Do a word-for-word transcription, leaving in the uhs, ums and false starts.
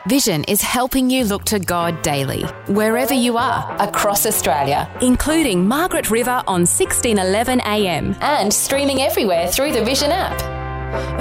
Vision is helping you look to God daily, wherever you are, across Australia, including Margaret River on sixteen eleven A M and streaming everywhere through the Vision app.